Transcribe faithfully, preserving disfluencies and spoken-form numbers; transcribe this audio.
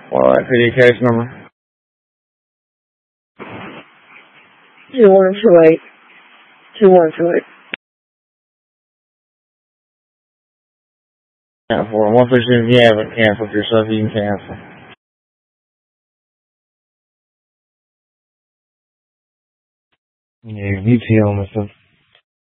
Alright, petty case number. Two one two eight. Two one two eight. For one percent if you haven't canceled your stuff, you can cancel. Yeah, you tell me something.